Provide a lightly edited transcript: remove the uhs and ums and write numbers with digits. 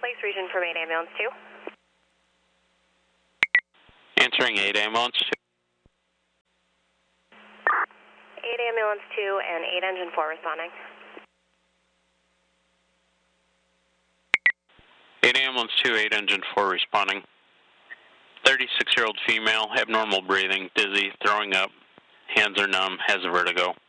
Lakes region from 8 ambulance 2. Answering 8 ambulance 2. 8 ambulance 2 and 8 engine 4 responding. 8 ambulance 2, 8 engine 4 responding. 36-year-old female, abnormal breathing, dizzy, throwing up, hands are numb, has vertigo.